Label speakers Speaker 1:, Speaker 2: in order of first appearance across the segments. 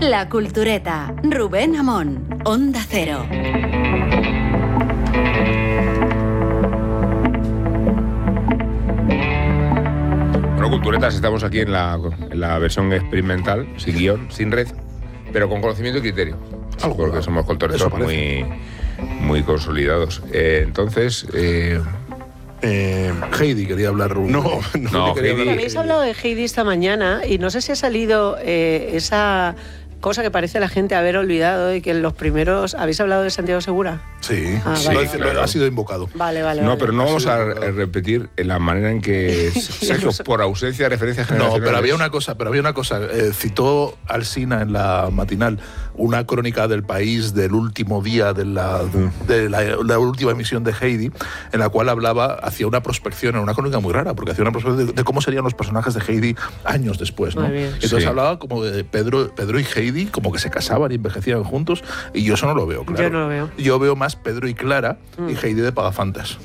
Speaker 1: La Cultureta, Rubén Amón, Onda Cero.
Speaker 2: Bueno, Culturetas, estamos aquí en la versión experimental, sin guión, sin red, pero con conocimiento y criterio. Porque somos culturetas muy consolidados. Entonces...
Speaker 3: Heidi quería hablar.
Speaker 2: No,
Speaker 4: Heidi. Habéis hablado de Heidi esta mañana y no sé si ha salido esa cosa que parece la gente haber olvidado y que en los primeros... ¿Habéis hablado de Santiago Segura?
Speaker 3: Sí,
Speaker 4: vale.
Speaker 3: Claro. Ha sido invocado.
Speaker 4: Vale.
Speaker 2: No, pero no vamos a repetir la manera en que Sergio, por ausencia de referencias generacionales...
Speaker 3: No, pero había una cosa. Citó Alsina en la matinal una crónica del País del último día de la última emisión de Heidi, en la cual hacía una prospección, una crónica muy rara, porque hacía una prospección de cómo serían los personajes de Heidi años después, ¿no? Entonces hablaba como de Pedro y Heidi, como que se casaban y envejecían juntos, y yo eso no lo veo, claro.
Speaker 4: Yo no lo veo.
Speaker 3: Yo veo más Pedro y Clara y Heidi de Pagafantas.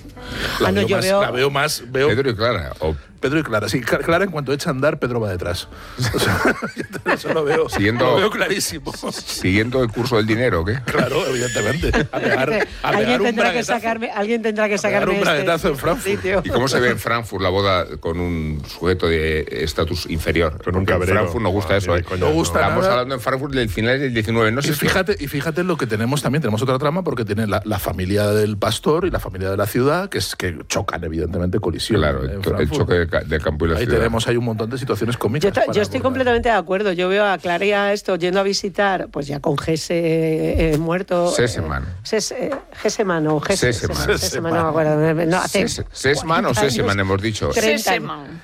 Speaker 3: La veo más...
Speaker 2: Pedro y Clara.
Speaker 3: Pedro y Clara. Sí, Clara en cuanto echa a andar, Pedro va detrás. O sea, eso lo veo clarísimo.
Speaker 2: Siguiendo el curso del dinero, ¿o qué?
Speaker 3: Claro, evidentemente.
Speaker 4: Alguien tendrá que sacarme
Speaker 3: un braguetazo en Frankfurt.
Speaker 2: ¿Y cómo se ve en Frankfurt la boda con un sujeto de estatus inferior?
Speaker 5: Con un cabrero.
Speaker 2: En Frankfurt no gusta eso, ¿eh?
Speaker 3: No gusta
Speaker 2: Estamos
Speaker 3: nada.
Speaker 2: hablando en Frankfurt del final del 19. No sé
Speaker 3: fíjate lo que tenemos también. Tenemos otra trama porque tiene la familia del pastor y la familia de la ciudad, que chocan, evidentemente, colisión.
Speaker 2: Claro, el choque del campo y la ciudad.
Speaker 3: Hay un montón de situaciones cómicas.
Speaker 4: Yo estoy completamente de acuerdo. Yo veo a Clara y a esto yendo a visitar, pues ya con Gese muerto.
Speaker 2: Seseman.
Speaker 4: Seseman, no me acuerdo.
Speaker 2: Sesman o Seseman hemos dicho.
Speaker 6: Seseman.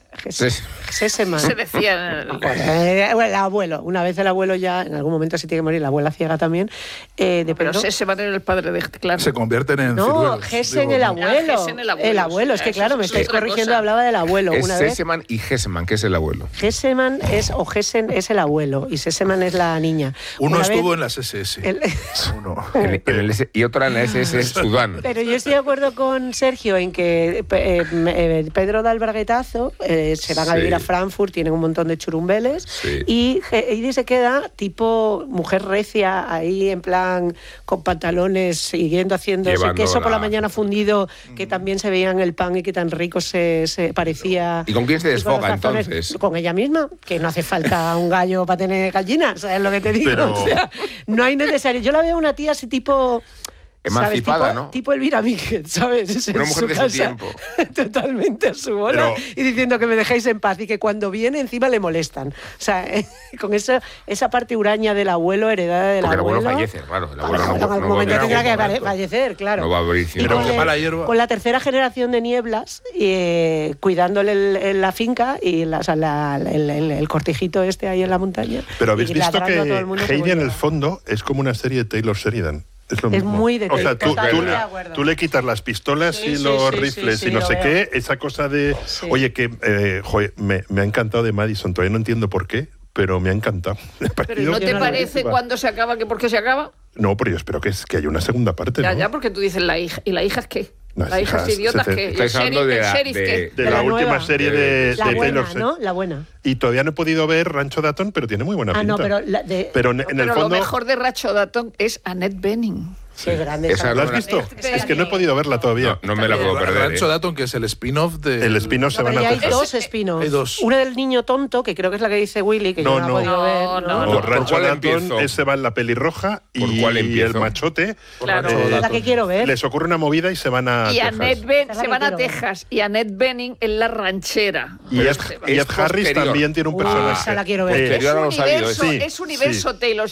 Speaker 4: Seseman.
Speaker 6: Se decía.
Speaker 4: El abuelo. Una vez el abuelo ya, en algún momento se tiene que morir, la abuela ciega también.
Speaker 6: Pero Seseman era el padre de Clara.
Speaker 3: Se convierten en
Speaker 4: ciruelos. Gesen el abuelo. El abuelo. Es que claro, me estáis corrigiendo, hablaba del abuelo.
Speaker 2: Es Seseman y Geseman, que es el abuelo.
Speaker 4: Geseman Gesen es el abuelo y Seseman es la niña.
Speaker 3: Uno estuvo en las SS.
Speaker 2: Uno. Y otra en la SS Sudán.
Speaker 4: Pero yo estoy de acuerdo con Sergio en que Pedro da el braguetazo. Se van a vivir a Frankfurt, tienen un montón de churumbeles y Heidi se queda tipo mujer recia ahí en plan con pantalones siguiendo haciendo ese queso por la mañana fundido que también se veía en el pan y que tan rico se parecía.
Speaker 2: ¿Y con quién se desfoga entonces?
Speaker 4: Con ella misma, que no hace falta un gallo para tener gallinas, ¿sabes lo que te digo?
Speaker 5: Pero...
Speaker 4: O sea, no hay necesario. Yo la veo una tía así tipo...
Speaker 2: Emancipada, ¿no?
Speaker 4: Tipo Elvira Míguez, ¿sabes?
Speaker 2: Una mujer de su tiempo.
Speaker 4: Totalmente a su bola y diciendo que me dejéis en paz y que cuando viene encima le molestan. O sea, con esa parte huraña del abuelo, heredada del abuelo.
Speaker 2: Porque el abuelo fallece, claro. El abuelo
Speaker 4: en algún momento tendrá que fallecer, claro.
Speaker 2: No va a abrir
Speaker 4: con la tercera generación de Nieblas, cuidándole la finca y el cortijito este ahí en la montaña.
Speaker 5: Pero habéis visto que Heidi en el fondo es como una serie de Taylor Sheridan. Es lo mismo.
Speaker 4: Muy de
Speaker 5: o sea, tú le quitas las pistolas y los rifles y no sé qué, esa cosa de... Sí. Oye, que me ha encantado de Madison, todavía no entiendo por qué, pero me ha encantado.
Speaker 6: ¿Pero no te parece cuando se acaba que por qué se acaba?
Speaker 5: No, pero yo espero que haya una segunda parte, ¿no?
Speaker 6: Ya, porque tú dices la hija. ¿Y la hija es qué? La hija es idiota que...
Speaker 2: Estáis hablando de
Speaker 5: la última serie de Taylor Swift,
Speaker 4: ¿no? La buena.
Speaker 5: Y todavía no he podido ver Rancho Dayton, pero tiene muy buena pinta.
Speaker 4: No, pero
Speaker 5: en el fondo...
Speaker 6: lo mejor de Rancho Dayton es Annette Bening.
Speaker 4: Qué grande esa.
Speaker 5: ¿La has visto? Es que no he podido verla todavía.
Speaker 2: No me la puedo perder.
Speaker 3: Rancho Dayton, que es el spin-off de...
Speaker 5: El spin-off se van a
Speaker 4: hacer. Hay dos spin-offs.
Speaker 3: Hay dos.
Speaker 4: Una del niño tonto, que creo que es la que dice Willy, que yo no he podido ver.
Speaker 5: No, Rancho Dayton, ese va en la pelirroja y el machote.
Speaker 6: Claro.
Speaker 4: La que quiero ver.
Speaker 5: Les ocurre una movida y se van a Texas.
Speaker 6: Se van a Texas. Y Annette Bening en la ranchera.
Speaker 5: Y Ed Harris también tiene un personaje.
Speaker 4: Esa la quiero ver.
Speaker 6: Es universo Taylor